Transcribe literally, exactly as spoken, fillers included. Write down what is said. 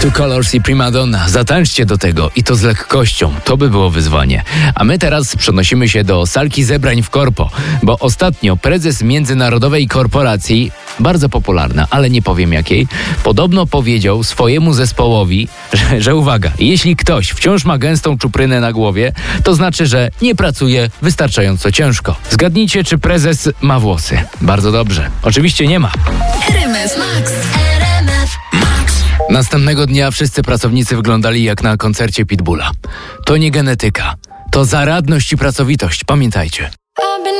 Two Colors i Primadonna. Zatańczcie do tego i to z lekkością. To by było wyzwanie. A my teraz przenosimy się do salki zebrań w Korpo, bo ostatnio prezes międzynarodowej korporacji, bardzo popularna, ale nie powiem jakiej, podobno powiedział swojemu zespołowi, że, że uwaga, jeśli ktoś wciąż ma gęstą czuprynę na głowie, to znaczy, że nie pracuje wystarczająco ciężko. Zgadnijcie, czy prezes ma włosy. Bardzo dobrze. Oczywiście nie ma. R M F Max. R M F Max. Następnego dnia wszyscy pracownicy wyglądali jak na koncercie Pitbulla. To nie genetyka, to zaradność i pracowitość, pamiętajcie.